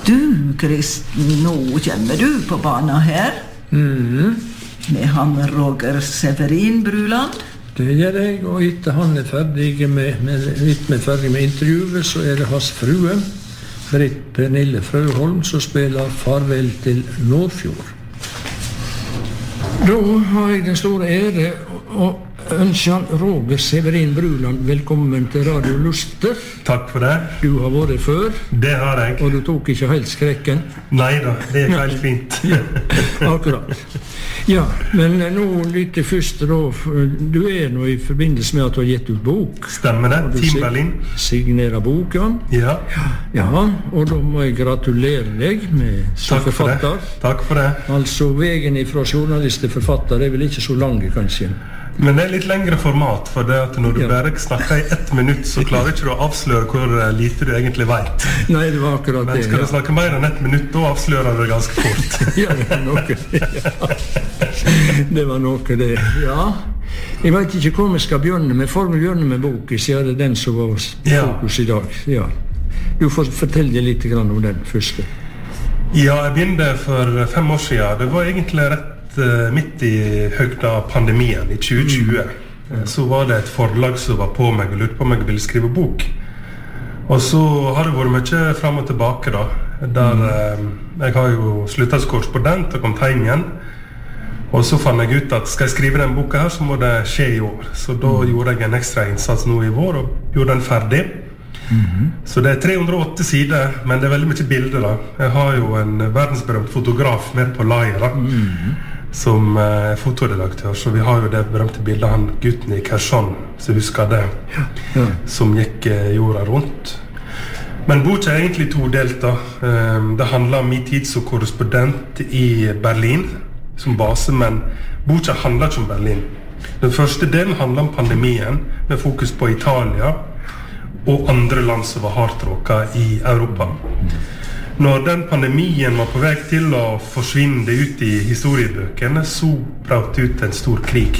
Du, Kristen, nå kommer du på banen her. Med han Roger Severin Bruland. Det gjør jeg, og etter han ferdig med intervjuet, så det hans frue, Britt Pernille Frøholm, som spiller Farvel til Nordfjord. Da har jeg den store ære å ønske Roger Severin Bruland velkommen til Radio Luster. Takk for det. Du har vært før. Det har jeg. Og du tok ikke helt skrekken. Neida, det helt fint. Ja, akkurat. Ja, men nå litt først da, du nå i forbindelse med at du har gitt ut bok. Stemmer det, Team Berlin. Signerer boken. Ja. Ja, og da må jeg gratulere deg med som forfatter. Takk for det. Altså, veien fra journalist til forfatter vel ikke så lang, kanskje. Men det litt lengre format, for det at når du bare snakker i 1 minutt, så klarer ikke du å avsløre hvor lite du egentlig vet. Nei, det var akkurat det. Men skal du snakke mer enn 1 minutt, da avslører du det ganske fort. Ja, det var noe. Ja. Det var noe, det. Ja. Jeg vet ikke hvor vi skal begynne med. For vi begynner med boken, så er det den som var fokus i dag. Ja. Du får fortelle litt om den første. Ja, jeg begynte for 5 år siden. Det var egentlig rett midt i høgda pandemien i 2020. Så var det et forlag som var på meg og lurte på om jeg ville skrive bok. Og så har det vært mye frem og tilbake da, der jeg har jo sluttet som korrespondent og kom hjem igjen. Og så fant jeg ut at skal jeg skrive den boka her, så må det skje i år. Så da gjorde jeg en ekstra innsats nå i vår og gjorde den ferdig. Så det 308 sider, men det veldig mye bilder da. Jeg har jo en verdensberømt fotograf med på laget da, som fotoredaktør, så vi har jo det berømte bildet av han gutten i Kherson, så husker det, som gikk jorda rundt. Men boka egentlig todelt da. Det handler om min tid som korrespondent i Berlin, som base, men boka handler ikke om Berlin. Den første delen handler om pandemien, med fokus på Italia, og andre land som var hardt råket i Europa. Når den pandemien var på vei til å forsvinne ut i historiebøkene, så brøt ut en stor krig.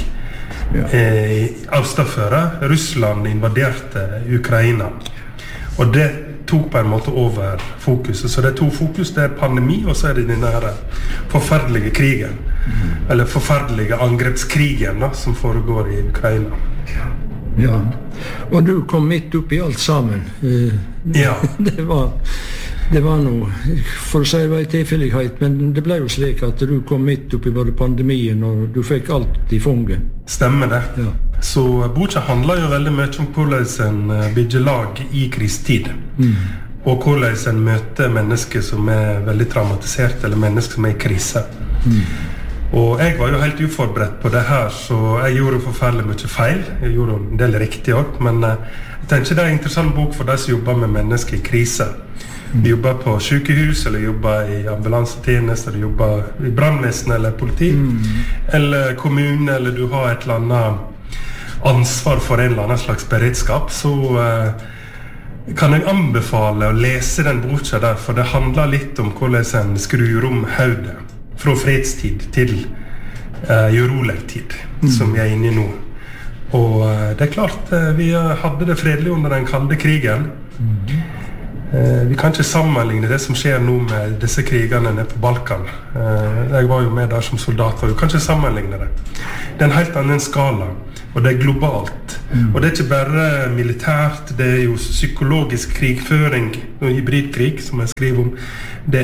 Østaføret, Russland invaderte Ukraina. Og det tok på en måte over fokuset. Så det 2 fokus, det pandemi, og så det denne forferdelige krigen. Eller forferdelige angrepskrigen da, som foregår i Ukraina. Ja, og du kom midt opp i alt sammen. Ja. Det var noe, for å si det var en tilfellighet, men det ble jo slik at du kom midt opp i både pandemien, og du fikk alt i fanget. Stemmer det. Ja. Så boka handler jo veldig mye om hvordan en bygger lag i krisetid. Og hvordan en møter mennesker som veldig traumatisert, eller mennesker som i krise. Og jeg var jo helt uforberedt på det her, så jeg gjorde forferdelig mye feil. Jeg gjorde en del riktig også, men jeg tenker det en interessant bok for de som jobber med mennesker i krise. Du jobber på sykehus, eller jobber i ambulansetjeneste, eller jobber i brannvesen eller politi, eller kommune, eller du har et eller annet ansvar for en eller annen slags beredskap, så kan jeg anbefale å lese den boka der, for det handler litt om hvordan en skrur om hodet fra fredstid til urolig tid, som vi inne i nå. Og det klart, vi hadde det fredelig under den kalde krigen. Vi kan ikke sammenligne det som skjer nå med disse krigene nede på Balkan. Jeg var jo med der som soldat, og vi kan ikke sammenligne det. Det en helt annen skala, og det globalt. Og det ikke bare militært, det jo psykologisk krigføring og hybridkrig, som jeg skriver om. Det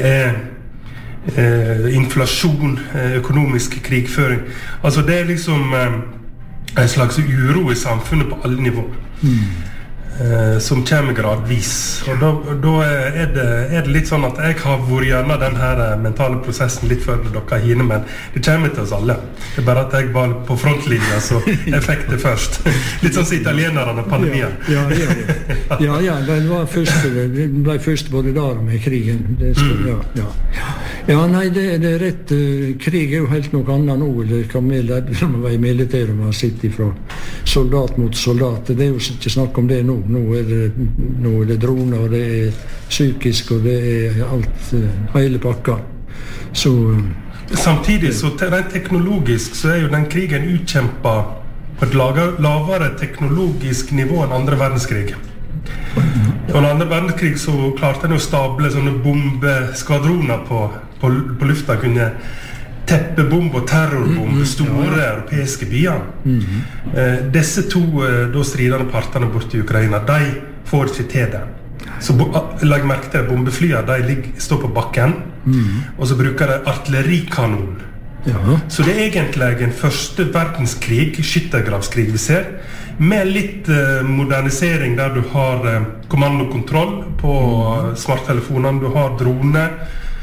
inflasjon, økonomisk krigføring. Altså det liksom en slags uro i samfunnet på alle nivåer. Som kommer gradvis. Og da det litt sånn at jeg har vært gjennom den her mentale prosessen litt før dere hinner, men det kommer til oss alle. Det bare at jeg var på frontlinja, så jeg fikk det først. Litt sånn som italienerne pandemien. Ja, det ble først både der med krigen. Ja, nei, det rett. Krig jo helt noe annet nå, eller hva vi lærte som var i militæret, man sitter fra soldat mot soldat. Det jo ikke snakk om det nå. Nå det droner, og det psykisk, og det alt, hele pakka. Så samtidig, så rent teknologisk, så jo den krigen utkjempet på et lavere teknologisk nivå enn andre verdenskrig. Under andre verdenskrig så klarte de å stable sånne bombeskvadroner på lufta, kunne teppebombe og terrorbombe store europeiske byer. Disse to da stridende partene borte i Ukraina, de får ikke til det. Så legg merke til bombeflyene, de står på bakken, og så bruker de artillerikanon. Så det egentlig en første verdenskrig, skyttergravskrig vi ser, med litt modernisering der du har kommandokontroll på smarttelefonene, du har droner,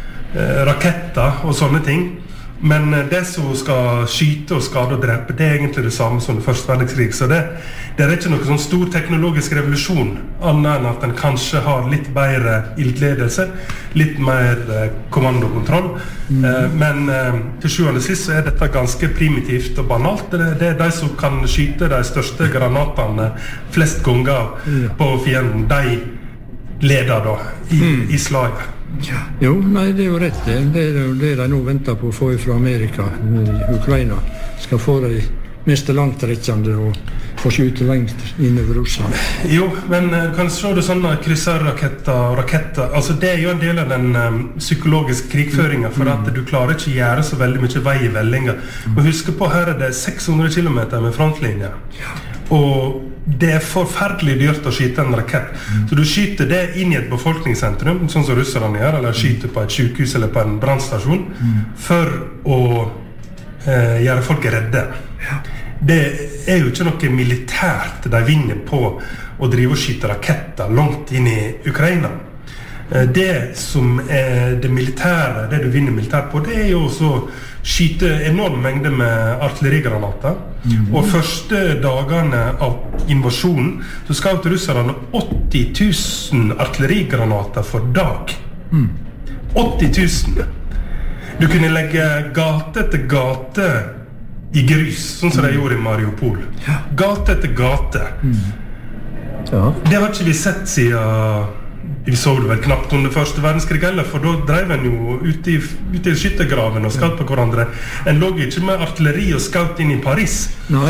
raketter og sånne ting. Men det som skal skyte og skade og drepe, det egentlig det samme som det første verdenskrig. Så det ikke noe sånn stor teknologisk revolusjon, annet enn at den kanskje har litt bedre ildledelse, litt mer kommandokontroll. Men til sjuende og sist så dette ganske primitivt og banalt. Det de som kan skyte de største granatene flest ganger på fienden, de leder da i slaget. Jo, nei, det jo rett. Det de nå venter på å få fra Amerika, Ukraina, skal få de mest langtrekkende og få skyte lengt innover Russland. Jo, men kan du se det sånne krysseraketter, altså det jo en del av den psykologiske krigføringen, for at du klarer ikke å gjøre så veldig mye vei i veldinger. Og husk på, her det 600 kilometer med frontlinje. Og det forferdelig dyrt å skyte en rakett. Så du skyter det inn i et befolkningssentrum, sånn som russerne gjør, eller skyter på et sykehus eller på en brannstasjon, for å gjøre folk redde. Det jo ikke noe militært de vinner på å drive og skyte raketter langt inn i Ukraina. Det som det militære, det du vinner militært på, det jo også skyte enorm mengde med artillerigranater. Og første dagene av invasjonen så skjøt russerne 80 000 artillerigranater for dag. 80 000! Du kunne legge gate etter gate i grus, sånn som de gjorde i Mariupol. Gate etter gate. Det har ikke vi sett siden vi så det vel knapt under første verdenskrig heller, for da drev en jo ut i skyttergraven og skjøt på hverandre. En lå ikke med artilleri og skjøt inn i Paris. Nei.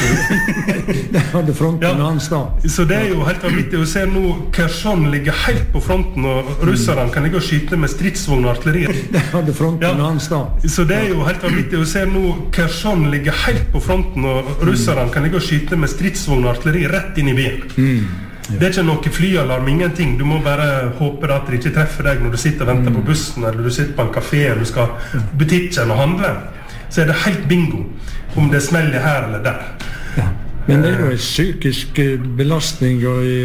Det hadde fronten en annen sted. Så det jo helt vanvittig å se nå Kherson ligger helt på fronten, og russerne kan ligge og skyte med stridsvogn og artilleri. Det hadde fronten en annen sted. Så det jo helt vanvittig å se nå Kherson ligger helt på fronten, og russerne kan ligge og skyte med stridsvogn og artilleri rett inn i byen. Det ikke noe flyalarm, ingenting. Du må bare håpe at det ikke treffer deg når du sitter og venter på bussen, eller du sitter på en kafé, eller du skal på butikken og handle. Så det helt bingo om det smeller her eller der. Men det jo en psykisk belastning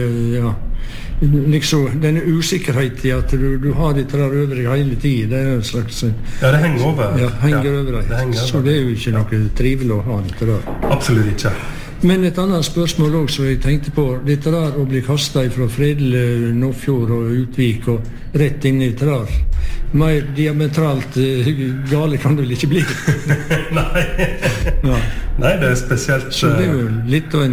og liksom denne usikkerhet i at du har det der over deg hele tiden. Det en slags... Ja, det henger over. Ja, henger over deg. Så det jo ikke noe trivelig å ha det der. Absolutt ikke. Men et annet spørsmål også jeg tenkte på, dette der å bli kastet fra Fredel, Nordfjord og Utvik og rett inn i der. Mer diametralt gale kan det vel ikke bli? Nei. Nei, det spesielt... Så det jo litt av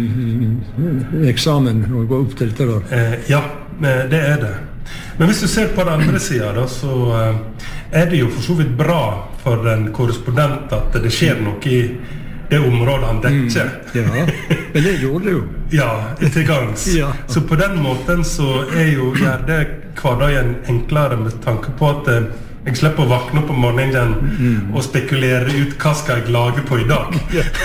en eksamen å gå opp til dette der. Ja, det det. Men hvis du ser på den andre siden, da, så det jo for så vidt bra for en korrespondent at det skjer noe i det området han dekker. Ja, men det gjorde det jo. Ja, til gangs. Så på den måten så gjør det hverdagen enklere med tanke på at jeg slipper å vakne opp om morgenen og spekulere ut hva skal jeg lage på i dag.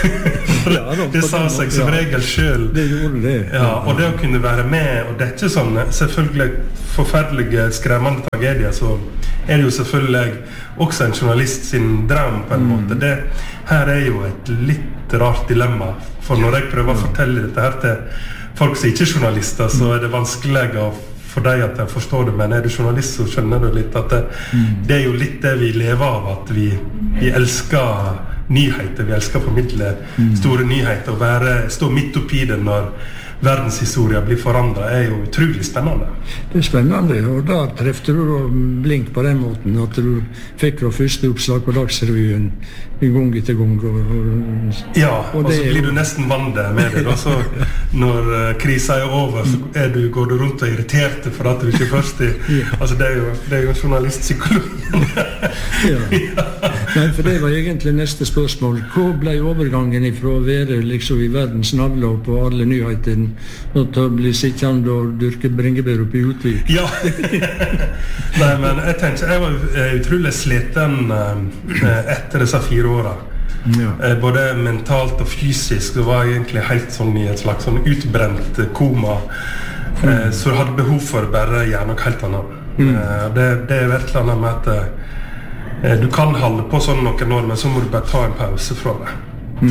Det sa seg som regel selv. Det gjorde det. Ja, og det å kunne være med og dekke sånne selvfølgelig forferdelige, skremmende tragedier, så det jo selvfølgelig også en journalist sin drøm på en måte. Her jo et litt rart dilemma, for når jeg prøver å fortelle dette her til folk som ikke er journalister, så det vanskelig for deg at jeg forstår det, men du journalist så skjønner du litt at det jo litt det vi lever av, at vi elsker nyheter, vi elsker å formidle store nyheter, og stå midt oppi det når verdenshistoria blir forandret, jo utrolig spennende. Det spennende, og da trefte du Blink på den måten, at du fikk fra første oppslag på Dagsrevyen gang etter gang. Og så blir du nesten vant med det. Så når krisen over, så går du rundt og irritert for at du ikke først altså det jo journalistpsykologien. Nei, for det var egentlig neste spørsmål. Hva ble overgangen fra å være liksom i verdens navle på alle nyhetene og til å bli sittende og dyrke bringebær oppe i Utvik? Ja. Nei, men jeg tenker, jeg var utrolig sliten etter disse 4 årene. Både mentalt og fysisk. Det var egentlig helt sånn i et slags sånn utbrent koma. Så jeg hadde behov for bare å gjøre noe helt annet. Det jo et eller annet med at du kan holde på sånn noen år, men så må du bare ta en pause fra det.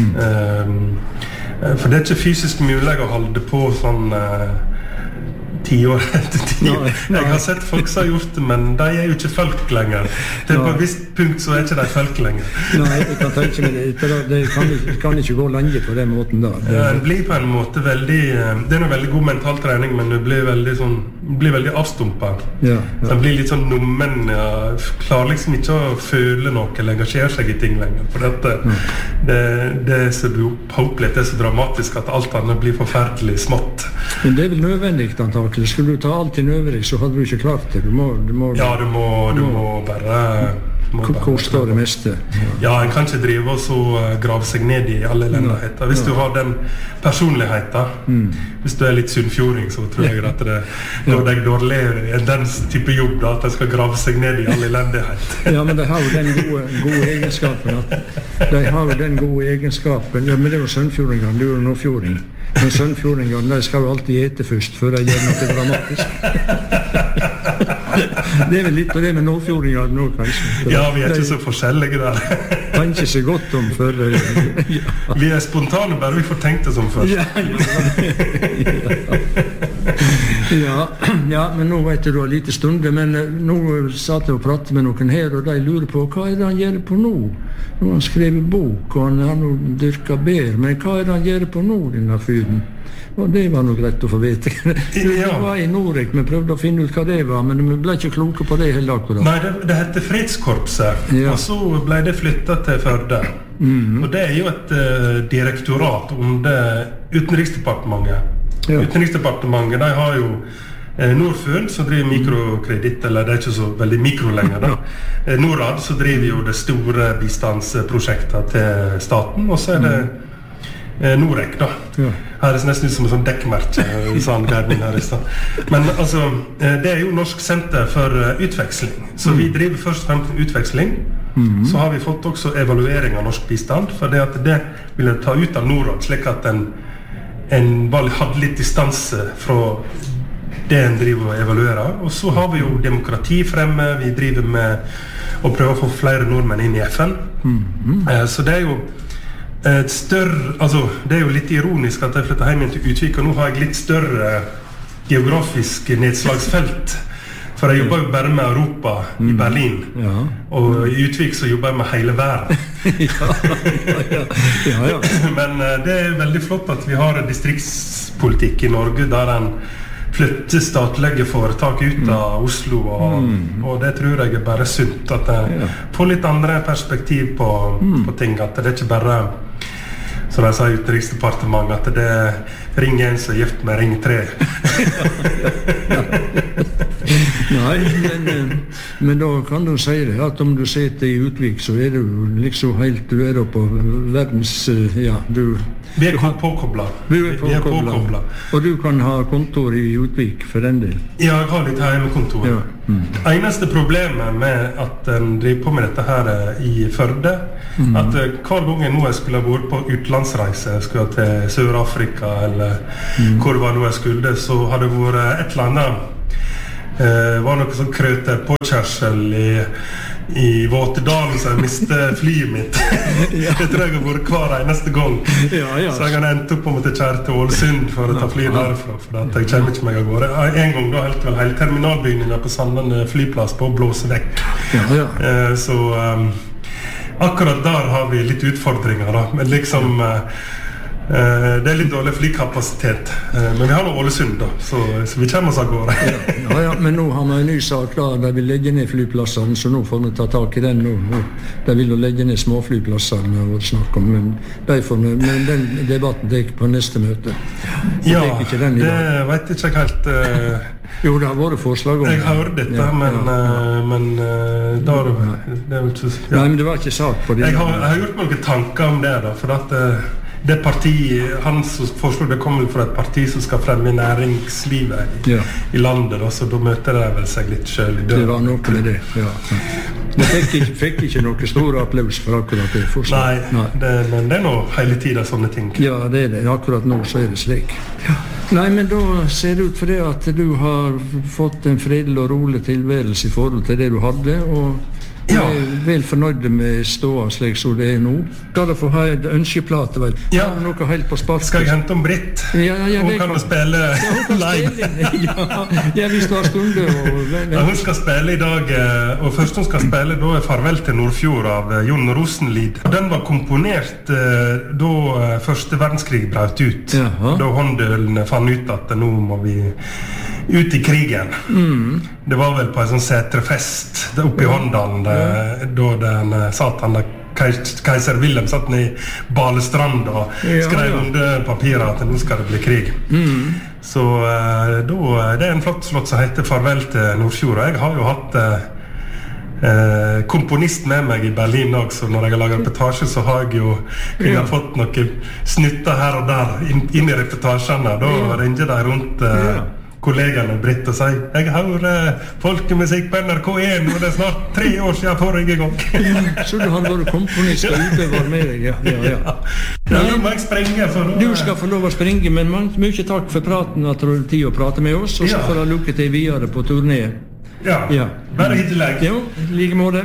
For det ikke fysisk mulig å holde på sånn 10 år etter 10 år. Jeg har sett folk som har gjort det, men de jo ikke folk lenger. Det på et visst punkt så ikke de folk lenger. Nei, jeg kan tenke meg det. Det kan ikke gå lenge på den måten da. Det blir på en måte veldig... Det noe veldig god mental trening, men det blir veldig avstumpet. Det blir litt sånn nummen. Klarer liksom ikke å føle noe eller engasjere seg i ting lenger. For det så du opplevd, det så dramatisk at alt annet blir forferdelig smått. Men det vel nødvendig antakelig. Skulle du ta alt inn over deg, så hadde du ikke klart det. Du må bare... koste det meste. Ja, en kan ikke drive og så grave seg ned i alle elendigheter. Hvis du har den personligheten, hvis du litt sunnfjording, så tror jeg at det går deg dårlig i den type jobb da, at de skal grave seg ned i alle elendighet. Ja, men de har jo den gode egenskapen. Ja, men det var sunnfjordingene, du er nordfjording. Men sunnfjordingene, de skal jo alltid ete først, før de gjør noe dramatisk. Det vel litt av det med nordfjordingene nå, kanskje. Ja, vi ikke så forskjellige der. Kan ikke så godt om før. Vi spontane, bare vi får tenkt det som først. Ja, men nå vet du har lite stunder, men nå satt jeg og pratet med noen her, og de lurer på, hva det han gjør på nå? Nå har han skrevet bok, og han har nå dyrket bær, men hva det han gjør på nå, denne fyren? Og det var noe greit å få vite. Vi var i Norek, vi prøvde å finne ut hva det var, men vi ble ikke kloke på det heller akkurat. Nei, det heter Fredskorpset, og så ble det flyttet til Førde. Og det jo et direktorat under Utenriksdepartementet. Utenriksdepartementet, de har jo Norfund, som driver mikrokreditt, eller det ikke så veldig mikro lenger da. Norad, så driver jo det store bistandsprosjektet til staten, og så det Norek da. Her det nesten ut som en sånn dekkmerke, sånn gærning her i sted. Men altså, det jo Norsk Senter for Utveksling. Så vi driver først og fremst utveksling. Så har vi fått også evaluering av norsk bistand, for det at det ville ta ut av Norad, slik at en bare hadde litt distanse fra det en driver og evaluerer. Og så har vi jo demokrati fremme, vi driver med å prøve å få flere nordmenn inn i FN. Så det jo et større, altså det jo litt ironisk at jeg flyttet hjem til Utvik, og nå har jeg litt større geografisk nedslagsfelt. For jeg jobber jo bare med Europa i Berlin, og i Utvik så jobber jeg med hele verden. Men det veldig flott at vi har en distriktspolitikk i Norge der en flytter statlige foretak ut av Oslo, og det tror jeg bare sunt, at jeg får litt andre perspektiv på ting, at det ikke bare, som jeg sa i Utenriksdepartementet, at det ringer en som gift med ring 3. Nei, men da kan du si det, at om du sitter i Utvik, så du liksom helt, du da på verdens, Vi påkoblet. Vi påkoblet. Og du kan ha kontor i Utvik for den del? Ja, jeg har litt hjemmekontor. Det eneste problemet med at en driver på med dette her i Førde, at hver gang jeg nå skulle ha vært på utlandsreise, skulle til Sør-Afrika, eller hvor det var nå jeg skulle, så hadde det vært et eller annet, var noe sånn krøter påkjørsel i Våtedalen, så jeg mistet flyet mitt. Det tror jeg har vært hver eneste gang. Så jeg har endt opp om å kjære til Ålesund for å ta flyet derfra, for at jeg kommer ikke meg av gårde. En gang da helt vel hele terminalbygningen på Sandane flyplass på å blåse vekk. Så akkurat der har vi litt utfordringer da, men liksom Det litt dårlig flykapasitet, men vi har noe Ålesund da, så vi kommer oss av gårde. Ja, men nå har vi en ny sak da, de vil legge ned flyplassene, så nå får vi ta tak i den nå. De vil jo legge ned småflyplassene, og snakke om, men den debatten det på neste møte. Ja, det vet jeg ikke helt. Jo, det har vært forslag om det. Jeg har hørt dette, men da det er jo ikke... Nei, men det var ikke sak på det. Jeg har gjort noen tanker om det da, for at det partiet, hans forslag, det kommer fra et parti som skal fremme næringslivet i landet, da, så da møter det vel seg litt selv. Det var noe med det, ja. Det fikk ikke noe stor applaus for akkurat det forslaget. Nei. Men det er nå hele tiden sånne ting. Ja, det er det. Akkurat nå så er det slik. Ja. Nei, men da ser det ut for det at du har fått en fredelig og rolig tilværelse i forhold til det du hadde, og er vel fornøyde med ståa slik som det er nå. Skal du få ha et ønskeplate, vel? Ja. Noe helt på spark. Skal jeg hente om Britt? Ja, hun kan jo spille live. Ja, hvis du har stundet. Hun skal spille i dag, og først hun skal spille da er Farvel til Nordfjord av Jon Rosenlid. Den var komponert da første verdenskrig brøt ut. Da håndølene fant ut at nå må vi ut i krigen. Det var vel på en sånn setrefest oppe i Håndalen da den satt han der Keiser Wilhelm satt ned i Balestrand og skrev under papiret at nå skal det bli krig. Så da det er en flott slott som heter Farvel til Nordfjord, og jeg har jo hatt komponist med meg i Berlin også, så når jeg har laget reportasje så har jeg jo fått noen snutter her og der inn i reportasjene. Da ringer de rundt kollegene Britt og sier jeg hører folkemusikk på NRK1 og det er snart 3 år siden forrige gang. Så du har vært komponist og utøver med deg, ja. Nå må jeg sprenge. Du skal få lov å springe, men mye takk for praten at du har tid å prate med oss, og så får du lukke til videre på turné. Ja, bare hyggelig. Jo, like måte.